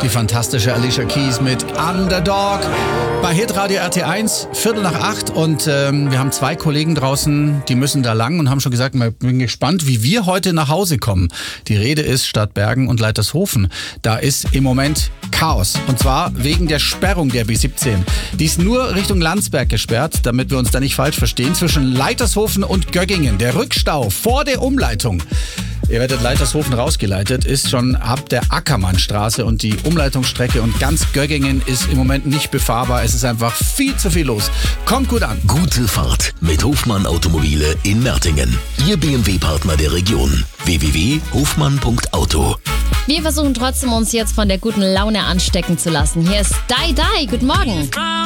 Die fantastische Alicia Keys mit Underdog. Bei Hitradio RT1, 7:45 und wir haben 2 Kollegen draußen, die müssen da lang und haben schon gesagt, ich bin gespannt, wie wir heute nach Hause kommen. Die Rede ist Stadtbergen und Leitershofen. Da ist im Moment Chaos und zwar wegen der Sperrung der B17. Die ist nur Richtung Landsberg gesperrt, damit wir uns da nicht falsch verstehen, zwischen Leitershofen und Göggingen. Der Rückstau vor der Umleitung. Ihr werdet Leitershofen rausgeleitet, ist schon ab der Ackermannstraße und die Umleitungsstrecke und ganz Göggingen ist im Moment nicht befahrbar. Es ist einfach viel zu viel los. Kommt gut an. Gute Fahrt mit Hofmann Automobile in Mertingen. Ihr BMW-Partner der Region. www.hofmann.auto. Wir versuchen trotzdem, uns jetzt von der guten Laune anstecken zu lassen. Hier ist Dai Dai. Guten Morgen.